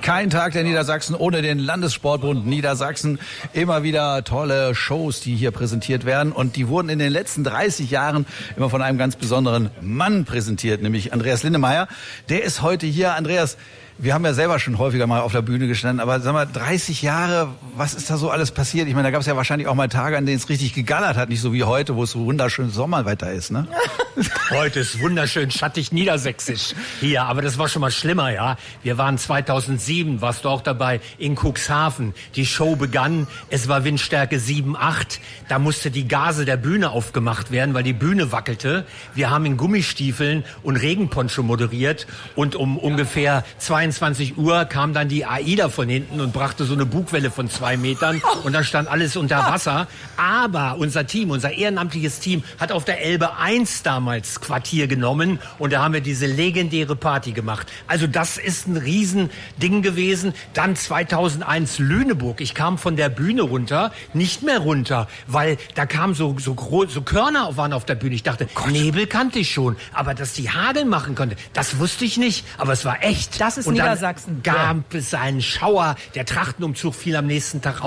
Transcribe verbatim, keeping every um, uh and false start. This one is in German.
Kein Tag der Niedersachsen ohne den Landessportbund Niedersachsen. Immer wieder tolle Shows, die hier präsentiert werden. Und die wurden in den letzten dreißig Jahren immer von einem ganz besonderen Mann präsentiert, nämlich Andreas Lindemeyer. Der ist heute hier. Andreas, wir haben ja selber schon häufiger mal auf der Bühne gestanden, aber sag mal, dreißig Jahre, was ist da so alles passiert? Ich meine, da gab es ja wahrscheinlich auch mal Tage, an denen es richtig gegallert hat, nicht so wie heute, wo es so wunderschön Sommerwetter ist, ne? Heute ist wunderschön schattig niedersächsisch hier, aber das war schon mal schlimmer, ja. Wir waren zweitausendsieben, warst du auch dabei, in Cuxhaven. Die Show begann, es war Windstärke sieben, acht. Da musste die Gase der Bühne aufgemacht werden, weil die Bühne wackelte. Wir haben in Gummistiefeln und Regenponcho moderiert und um ungefähr zweiundzwanzig Uhr kam dann die AIDA von hinten und brachte so eine Bugwelle von zwei Metern und dann stand alles unter Wasser. Aber unser Team, unser ehrenamtliches Team hat auf der Elbe eins damals Quartier genommen und da haben wir diese legendäre Party gemacht. Also das ist ein Riesending gewesen. Dann zweitausendeins Lüneburg. Ich kam von der Bühne runter, nicht mehr runter, weil da kamen so, so, so Körner waren auf der Bühne. Ich dachte, oh Nebel kannte ich schon, aber dass die Hagel machen konnte, das wusste ich nicht, aber es war echt. Das ist und Niedersachsen. Dann gab es einen Schauer, der Trachtenumzug fiel am nächsten Tag